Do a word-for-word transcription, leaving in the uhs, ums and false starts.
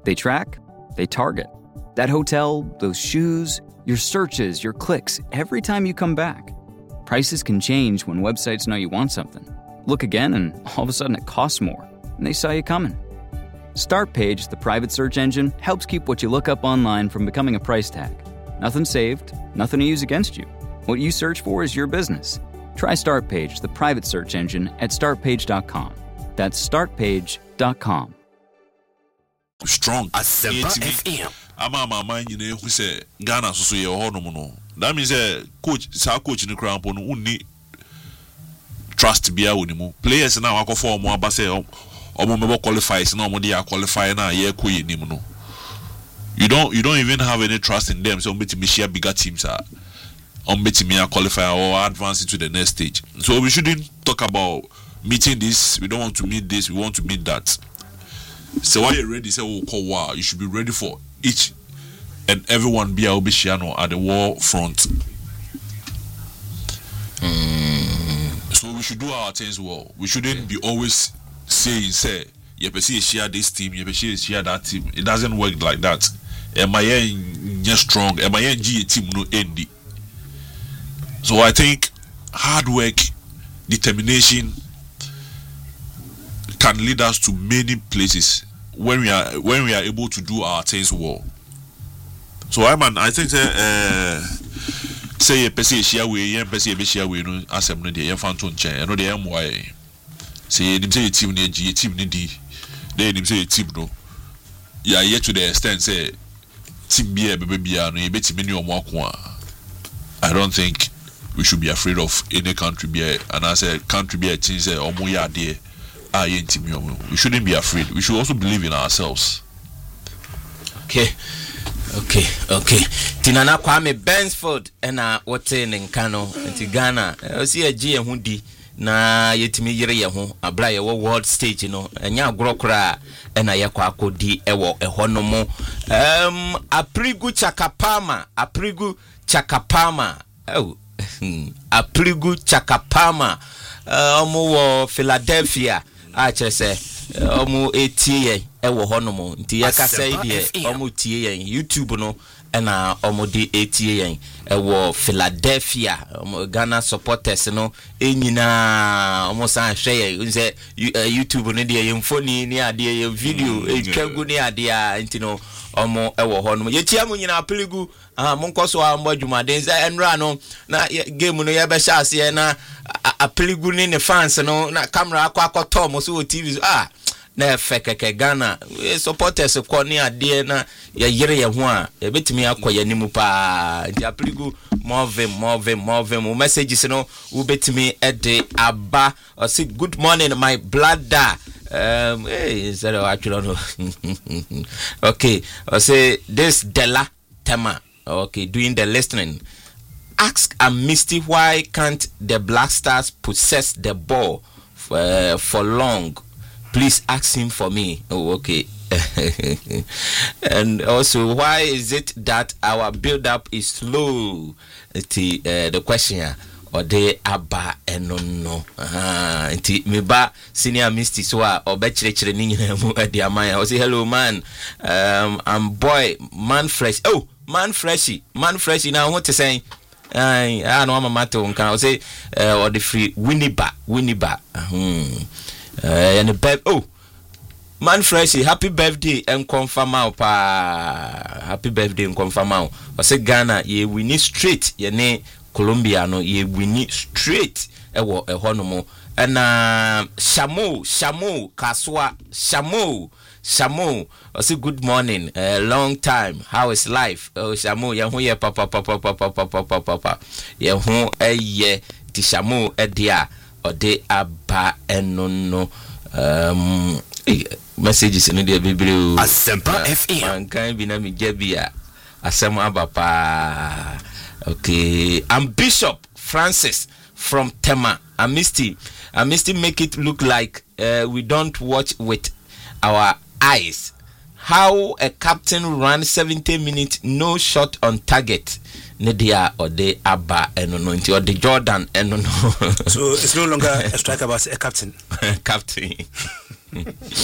They track, they target. That hotel, those shoes, your searches, your clicks, every time you come back. Prices can change when websites know you want something. Look again and all of a sudden it costs more, and they saw you coming. Startpage, the private search engine, helps keep what you look up online from becoming a price tag. Nothing saved, nothing to use against you. What you search for is your business. Try Startpage, the private search engine, at start page dot com. That's start page dot com. Strong. Asempa F M. Ama mama nyine who say Ghana so so ye ho no no. That means eh coach sa coach ni kra mpo no unni trust bia woni mu. Players na akofo omo aba say omo mebo qualifies na omo dey qualify na ye ko ye nim no. You don't you don't even have any trust in them, so omo betimi share bigger teams are omo betimi qualify or advance to the next stage. So we shouldn't talk about meeting this, we don't want to meet this, we want to meet that. So while you're ready, say oh call wow, you should be ready for each and everyone be a Obishiano at the war front. Mm. So we should do our things well. We shouldn't yeah. be always saying, say, you see share this team, you see share that team. It doesn't work like that. Am I strong? Am I G team no end? So I think hard work, determination can lead us to many places when we are when we are able to do our things well. So I man, I think uh, say a person share we, a person be share we no asem no dey yan fanto nchen, no dey yan why. Say nim say team ni G, team ni D. Dey nim say team no. Yeah, yet to the extent say team be be be no e betimi ni omo ako. I don't think we should be afraid of any country be and I say country be thing say omo ya there. Ah, we shouldn't be afraid. We should also believe in ourselves. Okay, okay, okay. Tinana Kwame Bensford ena wote nenkano nti Ghana. Osi aji ehun di na yetimi yire ye ho abra ye wo world stage no enya agorokora ena ye kwa akodi ewo eho no mo. Um Aprigu Chakapama, Aprigu Chakapama. Oh, Aprigu Chakapama. Uh, omo wo Philadelphia. A chese omu etie ewo honomo nti yakasa ide omu tie yen YouTube no na omu di etie yen ewo Philadelphia omu Ghana supporters no enyina omu san hwe yen nse YouTube no de yen phone ni ade yen video etwagu ni ade a nti no omu ewo honomo yetia mu nyina apeligu ah monkoso ambo dwumaden se enra no na game no ye be sha ase na apeligu ni ne fans no na camera akwa akọtọ mo so T V ah na fekeke Ghana supporters ko ni ade na ye yire ye ho a e betimi akoya nimu pa nti apeligu move move move mo messages no u betimi ede aba o say good morning my brother. Um hey is that actually no okay I say this Della Tema okay doing the listening. Ask a Misty why can't the Black Stars possess the ball for, uh, for long. Please ask him for me. Oh, okay. And also, why is it that our build-up is slow? The uh, the question or they aba eno no. Ah, nti meba senior Misty so a obechire ni nyina mu adi amaya. I say hello man. Um, I'm boy man fresh. Oh, man freshy, man freshy. Now what to say? I I know mama to nkan say uh, or the free Winniba Winniba hmm uh, and the be- oh man fresh happy birthday and confirm out pa happy birthday and confirm out I say Ghana ye winni straight ye ne Colombia no ye winni straight e wo e ho no mo and uh, Shamo Shamo Kaswa Shamo Shamo, I say good morning. A uh, long time. How is life? Oh, Shamo, ya hu ye papa papa papa papa papa papa. Ya hu e ye di Shamo e dia o de aba eno no. Um, messages in the Bible. Asempa F M. Man kan bi na mi jebia. Asem aba pa. Okay, I'm Bishop Francis from Tema. I'm Misty. I'm Misty make it look like uh, we don't watch with our eyes. How a captain ran seventy minutes, no shot on target. Nedia or the Abba and no or the Jordan and no. So it's no longer a striker but a captain. Captain.